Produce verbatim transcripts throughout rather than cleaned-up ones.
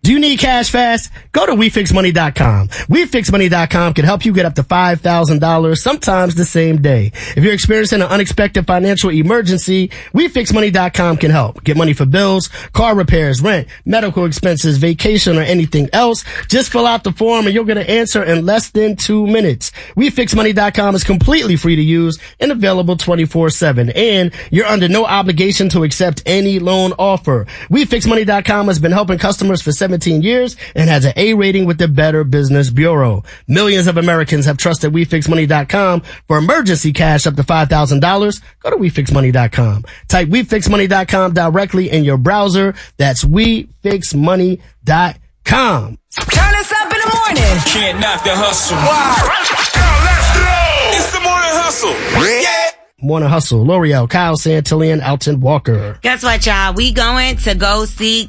Do you need cash fast? Go to we fix money dot com. we fix money dot com can help you get up to five thousand dollars, sometimes the same day. If you're experiencing an unexpected financial emergency, we fix money dot com can help. Get money for bills, car repairs, rent, medical expenses, vacation, or anything else. Just fill out the form and you'll get an answer in less than two minutes. we fix money dot com is completely free to use and available twenty-four seven. And you're under no obligation to accept any loan offer. we fix money dot com has been helping customers for seventeen years and has an A rating with the Better Business Bureau. Millions of Americans have trusted we fix money dot com for emergency cash up to five thousand dollars. Go to we fix money dot com. Type we fix money dot com directly in your browser. That's we fix money dot com. Turn us up in the morning. Can't knock the hustle. Wow. Let's go. It's the morning hustle. Yeah. Morning Hustle, L'Oreal, Kyle Santillan, Alton Walker. Guess what, y'all? We going to go see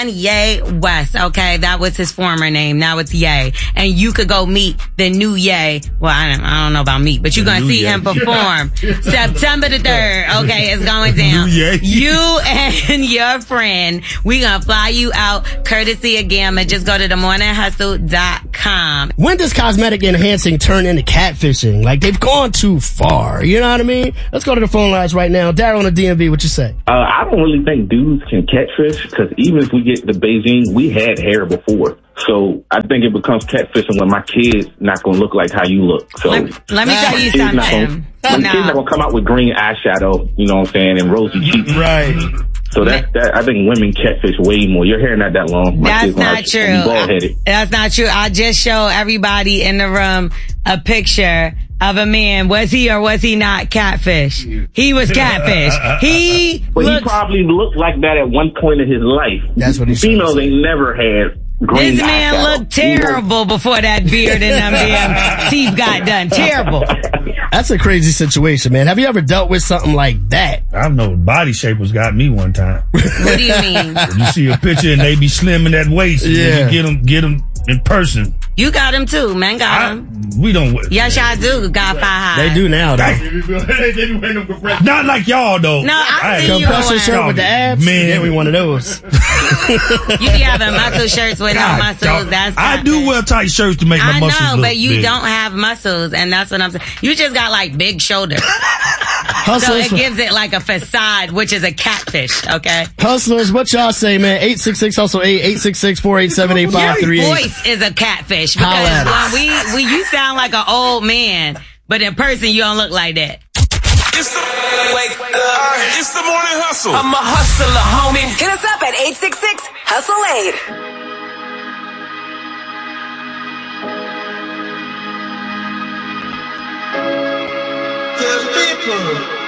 Kanye West. Okay, that was his former name. Now it's Ye. And you could go meet the new Ye. Well, I don't, I don't know about meet, but you're going to see Ye. him perform September the third. Okay, it's going down. You and your friend, we going to fly you out courtesy of Gamma. Just go to the morning hustle dot com. When does cosmetic enhancing turn into catfishing? Like, they've gone too far. You know what I mean? Let's go to the phone lines right now. Daryl on the D M V, what you say? Uh, I don't really think dudes can catfish because even if we get to Beijing, we had hair before. So I think it becomes catfishing when my kid's not going to look like how you look. So let, let me tell you something. Not gonna, my no. kid's not going to come out with green eyeshadow, you know what I'm saying, and rosy cheeks. Right. So that, that I think women catfish way more. Your hair not that long. My That's not true. Bald-headed. That's not true. I just show everybody in the room a picture of a man. Was he or was he not catfish? He was catfish. He But looks, he probably looked like that at one point in his life. That's what he said. Females ain't never had green This man eyeshadow. looked terrible before that beard and them damn teeth got done. Terrible. That's a crazy situation, man. Have you ever dealt with something like that? I know body shapers got me one time. What do you mean? You see a picture and they be slim in that waist. Yeah. And you get them, get them in person. You got him too, man. Got I, him. we don't. Yes, y'all do. Got five high. They do now, though. Not like y'all, though. No, I see you compression wearing- shirt with the abs. Man. Yeah, we one of those. You be having muscle shirts with God, no muscles. dog. That's I do wear tight shirts to make my I muscles know, look but you big. don't have muscles, and that's what I'm saying. You just got like big shoulders. So Hustlers, it gives it like a facade, which is a catfish, okay? hustlers, what y'all say, man? eight six six hustle eight, eight six six, four eight seven, eight five three eight. Your voice is a catfish Holla at because when we, when you sound like an old man, but in person you don't look like that. It's the, wake up. It's the morning hustle. I'm a hustler, homie. Hit us up at eight six six, hustle eight. There's people